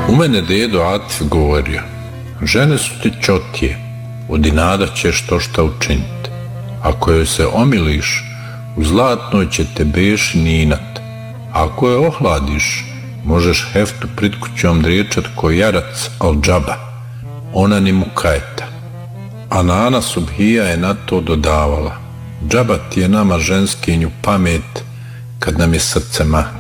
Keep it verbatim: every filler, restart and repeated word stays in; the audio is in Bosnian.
U mene dedo Atif govorio, žene su ti čotije, od inada ćeš to šta učiniti. Ako joj se omiliš, u zlatnoj će te beš ninat. Ako je ohladiš, možeš heftu pred kućom driječat ko jarac al džaba, ona ni mu kajeta. A Nana Subhija je na to dodavala, džaba ti je nama ženskinju pamet kad nam je srce mahne.